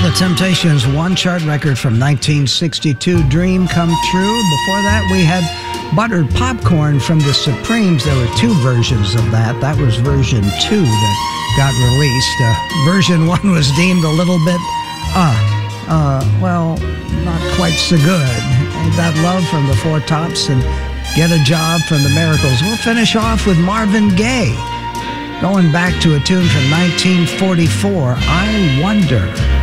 The Temptations' one chart record from 1962, Dream Come True. Before that, we had Buttered Popcorn from the Supremes. There were two versions of that. That was version 2 that got released. Version 1 was deemed a little bit, well, not quite so good. Ain't That Love from the Four Tops and Get a Job from the Miracles. We'll finish off with Marvin Gaye, going back to a tune from 1944, I Wonder.